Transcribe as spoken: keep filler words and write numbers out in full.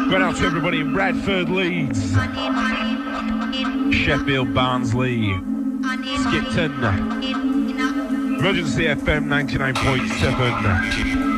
Going out to everybody in Bradford, Leeds, Sheffield, Barnsley, Skipton, Emergency F M ninety-nine point seven.